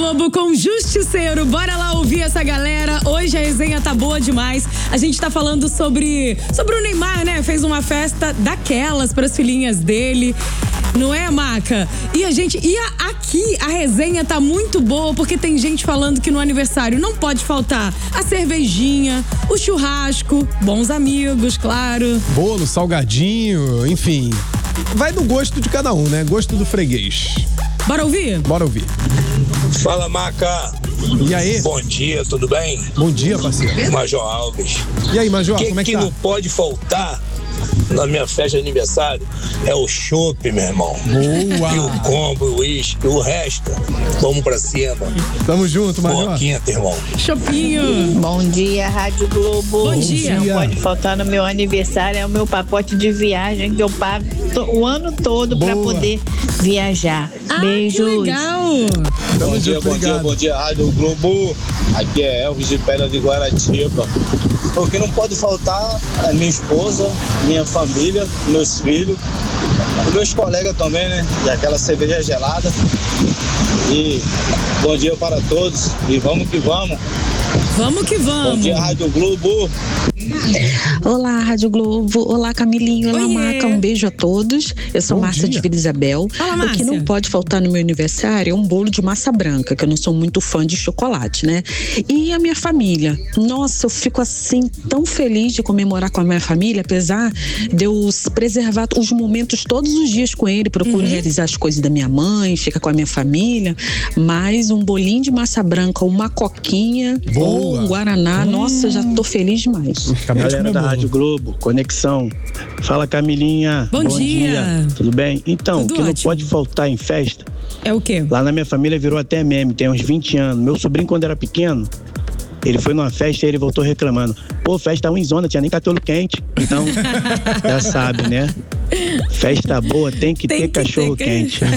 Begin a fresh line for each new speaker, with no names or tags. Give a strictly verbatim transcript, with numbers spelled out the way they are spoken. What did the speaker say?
Globo com Justiceiro. Bora lá ouvir essa galera. Hoje a resenha tá boa demais. A gente tá falando sobre, sobre o Neymar, né? Fez uma festa daquelas pras filhinhas dele. Não é, Maca? E a gente, e a, aqui a resenha tá muito boa, porque tem gente falando que no aniversário não pode faltar a cervejinha, o churrasco, bons amigos, claro.
Bolo, salgadinho, enfim. Vai do gosto de cada um, né? Gosto do freguês.
Bora ouvir?
Bora ouvir.
Fala, Maca.
E aí?
Bom dia, tudo bem?
Bom dia, parceiro.
Major Alves.
E aí, Major,
que,
como é que,
que
tá?
não pode faltar na minha festa de aniversário é o chopp, meu irmão.
Boa!
E o combo, o uísque, o resto, vamos pra cima.
Tamo junto, Major.
Boa quinta, irmão.
Chopinho.
Bom dia, Rádio Globo.
Bom dia.
Não pode faltar no meu aniversário, é o meu pacote de viagem que eu pago o ano todo para poder viajar.
Ah,
Beijos.
que legal.
Tamo
Bom dia,
junto,
bom
obrigado.
dia, bom dia, Rádio Globo. Aqui é Elvis de Pedra de Guaratiba. O que não pode faltar é minha esposa, minha família, meus filhos, meus colegas também, né? E aquela cerveja gelada. E bom dia para todos e vamos que vamos.
Vamos que vamos.
Bom dia, Rádio Globo.
Olá, Rádio Globo. Olá, Camilinho. Olá,
Oiê.
Maca. Um beijo a todos. Eu sou
Bom
Márcia
dia.
de Vila Isabel.
Fala,
O
Márcia.
que não pode faltar no meu aniversário é um bolo de massa branca, que eu não sou muito fã de chocolate, né? E a minha família. Nossa, eu fico assim tão feliz de comemorar com a minha família, apesar de eu preservar os momentos todos os dias com ele. Procuro
Uhum.
realizar as coisas da minha mãe, ficar com a minha família. Mas um bolinho de massa branca, uma coquinha
Boa.
ou um guaraná. Nossa, já tô feliz demais.
Acabei de
Galera
comer
da
bolo.
Rádio Globo, Conexão. Fala, Camilinha.
Bom dia.
Tudo bem? Então,
Tudo
o que não
ótimo.
pode faltar em festa,
É o quê?
lá na minha família virou até meme, tem uns vinte anos. Meu sobrinho, quando era pequeno, ele foi numa festa e ele voltou reclamando. Pô, festa ruimzona, tinha nem cachorro quente. Então, já sabe, né? Festa boa tem que
Tem
ter
que ter
cachorro
que-
quente.